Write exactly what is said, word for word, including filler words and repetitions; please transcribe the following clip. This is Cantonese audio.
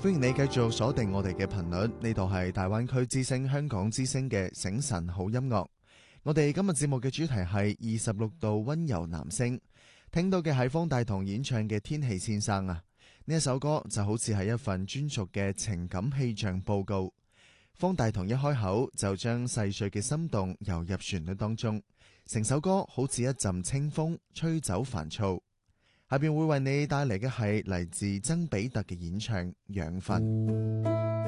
歡迎你繼續鎖定我哋嘅頻率，呢度係大灣區之聲香港之聲嘅醒晨好音樂。我哋今日節目嘅主題係二十六度溫柔男聲，聽到嘅係方大同演唱嘅天氣先生啊。呢一首歌就好似係一份專屬嘅情感氣象報告。方大同一開口就將細碎嘅心動游入旋律當中，成首歌好似一陣清風吹走煩躁。下邊會為你帶嚟嘅係嚟自曾比特嘅演唱《養分》。